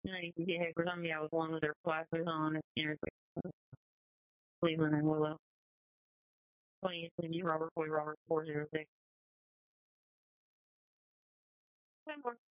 You can get heckers on me. I was one with their flappers on at Cleveland and Willow. 20th and you, Robert Boy, Robert 406. 10 more.